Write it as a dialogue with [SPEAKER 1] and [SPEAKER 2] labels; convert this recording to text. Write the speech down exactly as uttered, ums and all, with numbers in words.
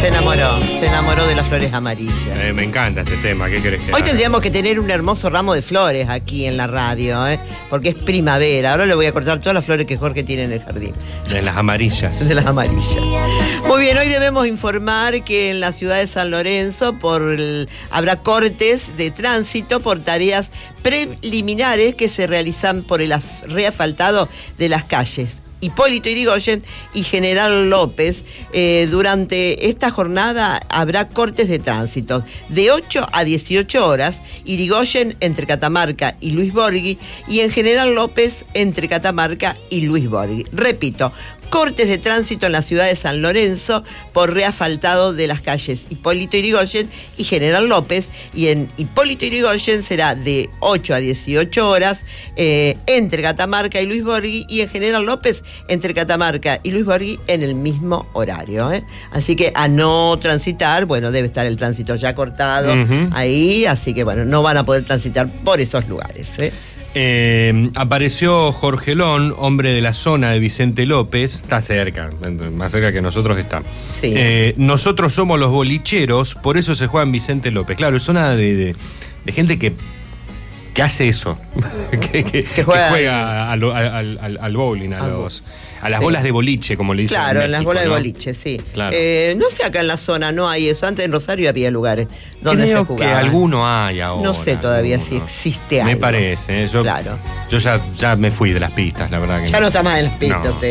[SPEAKER 1] Se enamoró, se enamoró de las flores amarillas.
[SPEAKER 2] Eh, me encanta este tema, ¿qué querés que
[SPEAKER 1] Hoy
[SPEAKER 2] haga?
[SPEAKER 1] tendríamos que tener un hermoso ramo de flores aquí en la radio, ¿eh? Porque es primavera. Ahora le voy a cortar todas las flores que Jorge tiene en el jardín.
[SPEAKER 2] De las amarillas.
[SPEAKER 1] De las amarillas. Muy bien, hoy debemos informar que en la ciudad de San Lorenzo por el, habrá cortes de tránsito por tareas preliminares que se realizan por el reasfaltado de las calles Hipólito Yrigoyen y General López. Eh, durante esta jornada habrá cortes de tránsito de ocho a dieciocho horas, Yrigoyen entre Catamarca y Luis Borghi y en General López entre Catamarca y Luis Borghi. Repito, cortes de tránsito en la ciudad de San Lorenzo por reasfaltado de las calles Hipólito Yrigoyen y General López, y en Hipólito Yrigoyen será de ocho a dieciocho horas eh, entre Catamarca y Luis Borghi, y en General López entre Catamarca y Luis Borghi en el mismo horario, ¿eh? Así que a no transitar, bueno, debe estar el tránsito ya cortado uh-huh. ahí, así que bueno, no van a poder transitar por esos lugares, ¿eh?
[SPEAKER 2] Eh, apareció Jorgelón, hombre de la zona de Vicente López, está cerca, más cerca que nosotros está.
[SPEAKER 1] Sí.
[SPEAKER 2] Eh, nosotros somos los bolicheros, por eso se juega en Vicente López. Claro, es zona de, de, de gente que, que hace eso, que, que, que juega, que juega al, al, al, al bowling, a, los, a las sí. bolas de boliche, como le dicen.
[SPEAKER 1] Claro,
[SPEAKER 2] en,
[SPEAKER 1] en
[SPEAKER 2] México,
[SPEAKER 1] las bolas
[SPEAKER 2] ¿no?
[SPEAKER 1] de boliche, sí.
[SPEAKER 2] Claro.
[SPEAKER 1] Eh, no sé, acá en la zona no hay eso. Antes en Rosario había lugares donde
[SPEAKER 2] Creo
[SPEAKER 1] se jugaba.
[SPEAKER 2] que alguno hay ahora.
[SPEAKER 1] No sé todavía
[SPEAKER 2] alguno.
[SPEAKER 1] si existe algo.
[SPEAKER 2] Me parece, ¿eh? yo,
[SPEAKER 1] claro.
[SPEAKER 2] yo ya, ya me fui de las pistas, la verdad que
[SPEAKER 1] ya no, no está más en las pistas
[SPEAKER 2] no.
[SPEAKER 1] usted.